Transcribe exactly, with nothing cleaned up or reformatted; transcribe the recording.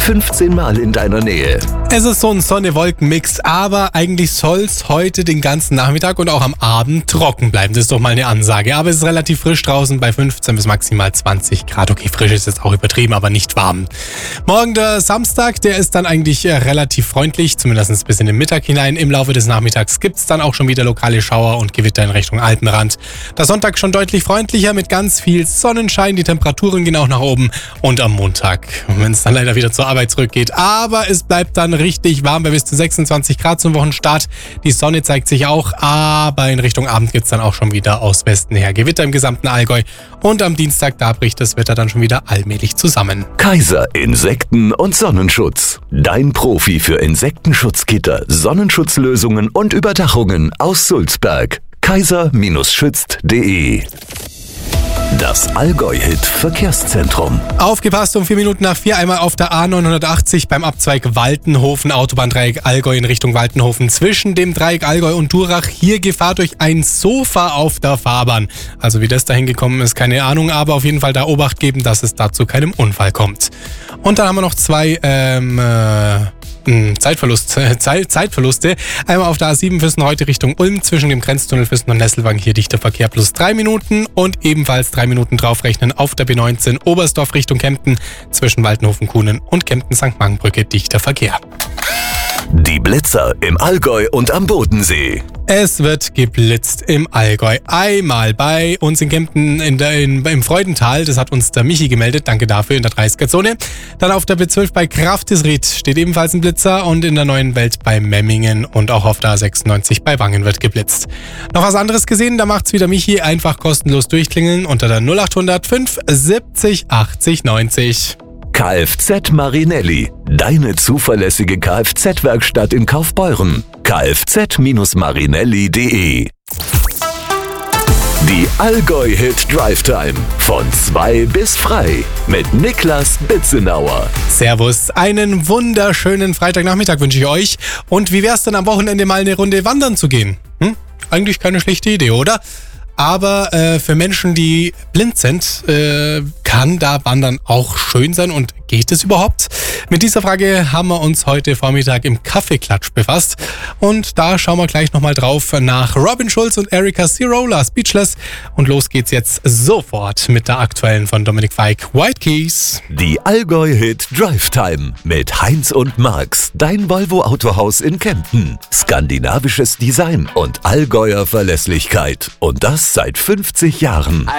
fünfzehn Mal in deiner Nähe. Es ist so ein Sonne-Wolken-Mix, aber eigentlich soll es heute den ganzen Nachmittag und auch am Abend trocken bleiben. Das ist doch mal eine Ansage. Aber es ist relativ frisch draußen bei fünfzehn bis maximal zwanzig Grad. Okay, frisch ist jetzt auch übertrieben, aber nicht warm. Morgen der Samstag, der ist dann eigentlich äh, relativ freundlich, zumindest bis in den Mittag hinein. Im Laufe des Nachmittags gibt es dann auch schon wieder lokale Schauer und Gewitter in Richtung Alpenrand. Der Sonntag schon deutlich freundlicher mit ganz viel Sonnenschein. Die Temperaturen gehen auch nach oben. Und am Montag, wenn es dann leider wieder zur Arbeit zurückgeht. Aber es bleibt dann richtig warm bei bis zu sechsundzwanzig Grad zum Wochenstart. Die Sonne zeigt sich auch, aber in Richtung Abend gibt es dann auch schon wieder aus Westen her Gewitter im gesamten Allgäu. Und am Dienstag, da bricht das Wetter dann schon wieder allmählich zusammen. Kaiser Insekten- und Sonnenschutz. Dein Profi für Insektenschutzgitter, Sonnenschutzlösungen und Überdachungen aus Sulzberg. kaiser schützt punkt de. Das Allgäu-Hit Verkehrszentrum. Aufgepasst, um vier Minuten nach vier einmal auf der A neunhundertachtzig beim Abzweig Waltenhofen, Autobahndreieck Allgäu in Richtung Waltenhofen. Zwischen dem Dreieck Allgäu und Durach hier Gefahr durch ein Sofa auf der Fahrbahn. Also wie das dahin gekommen ist, keine Ahnung, aber auf jeden Fall da Obacht geben, dass es da zu keinem Unfall kommt. Und dann haben wir noch zwei ähm, äh, Zeitverlust, Zeit, Zeitverluste. Einmal auf der A sieben Füssen heute Richtung Ulm zwischen dem Grenztunnel Füssen und Nesselwang hier dichter Verkehr plus drei Minuten und ebenfalls drei Minuten draufrechnen auf der B neunzehn Oberstdorf Richtung Kempten zwischen Waltenhofen-Kuhnen und Kempten-Sankt Markenbrücke dichter Verkehr. Die Blitzer im Allgäu und am Bodensee. Es wird geblitzt im Allgäu. Einmal bei uns in Kempten in der, in, im Freudental, das hat uns der Michi gemeldet, danke dafür, in der dreißiger-Zone. Dann auf der B zwölf bei Kraftisried steht ebenfalls ein Blitzer und in der Neuen Welt bei Memmingen und auch auf der A sechsundneunzig bei Wangen wird geblitzt. Noch was anderes gesehen, da macht's wieder Michi, einfach kostenlos durchklingeln unter der null acht null null fünf siebzig achtzig neunzig. Kfz Marinelli, deine zuverlässige Kfz-Werkstatt in Kaufbeuren. kfz marinelli punkt de. Die Allgäu-Hit Drive Time von zwei bis frei mit Niklas Bitzenauer. Servus, einen wunderschönen Freitagnachmittag wünsche ich euch. Und wie wär's denn am Wochenende mal eine Runde wandern zu gehen? Hm? Eigentlich keine schlechte Idee, oder? Aber äh, für Menschen, die blind sind, äh, kann da Wandern auch schön sein und geht es überhaupt? Mit dieser Frage haben wir uns heute Vormittag im Kaffeeklatsch befasst und da schauen wir gleich nochmal drauf nach Robin Schulz und Erika Cirola, Speechless, und los geht's jetzt sofort mit der aktuellen von Dominik Fike, White Keys. Die Allgäu-Hit Drive Time mit Heinz und Max, dein Volvo Autohaus in Kempten. Skandinavisches Design und Allgäuer Verlässlichkeit und das seit fünfzig Jahren.